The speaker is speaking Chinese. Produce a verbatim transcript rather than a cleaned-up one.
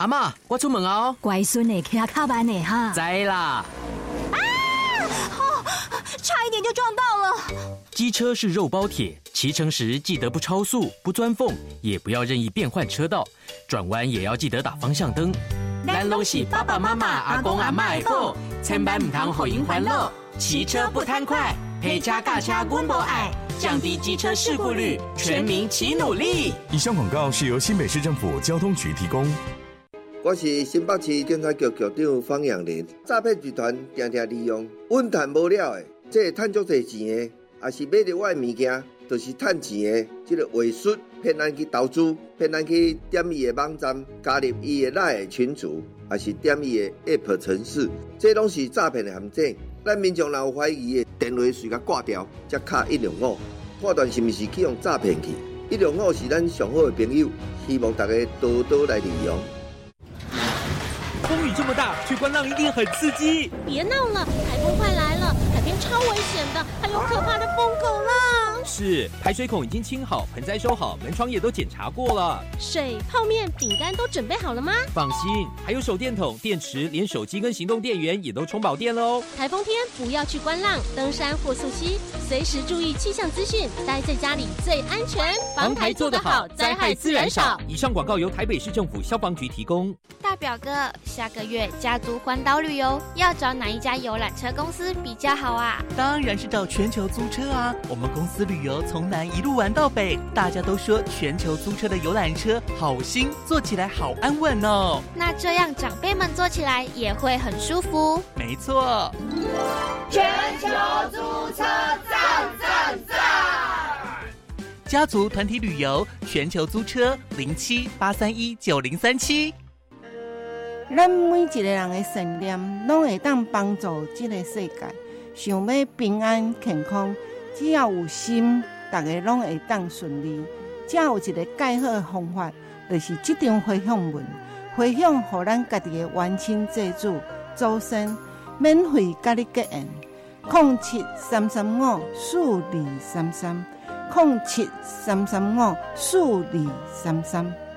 阿嬷，我出门哦。 乖孙的骑较慢的哈。 知啦。 啊！哦，差一点就撞到了。 机车是肉包铁，骑乘时记得不超速、不钻缝，也不要任意变换车道，转弯也要记得打方向灯。咱拢是爸爸妈妈、阿公阿嬷的宝，千万唔通互因烦恼。骑车不贪快，陪车驾车阮无爱，降低机车事故率，全民齐努力。 以上广告是由新北市政府交通局提供。 我是新北市警察局局长方养林。诈骗集团常常利用稳赚无了的，这个赚足多钱的，也是买到我的物件，就是赚钱的。这个伪术骗咱去投资，骗咱去点伊的网站，加入伊的赖的群组，也是点伊的 App 程式，这拢是诈骗的陷阱。咱民众若有怀疑的，电话随甲挂掉，才卡一零五，判断是毋是去用诈骗去。一零五是咱上好的朋友，希望大家多多来利用。 风雨这么大，去观浪一定很刺激。 别闹了，台风快来了，海边超危险的，还有可怕的疯狗浪。 是，排水孔已经清好，盆栽收好，门窗也都检查过了。 水、泡面、饼干都准备好了吗？ 放心，还有手电筒、电池，连手机跟行动电源也都充饱电了哦。 台风天不要去观浪、登山或溯溪，随时注意气象资讯，待在家里最安全。 防台做得好，灾害自然少。以上广告由台北市政府消防局提供。 大表哥，下个月家族环岛旅游要找哪一家游览车公司比较好啊？ 当然是找全球租车啊！我们公司旅游从南一路玩到北，大家都说全球租车的游览车好新，坐起来好安稳哦。 那这样长辈们坐起来也会很舒服。 没错， 全球租车赞赞赞！ 家族团体旅游，全球租车零七八三一九零三七。 咱每一个人的信念，拢会当帮助这个世界。想要平安健康，只要有心，大家拢会当顺利。只有一个介好的方法，就是这张回向文，回向予咱家己的冤亲债主、祖先，免费甲你结缘。零七三三五四二三三，零七三三五四二三三。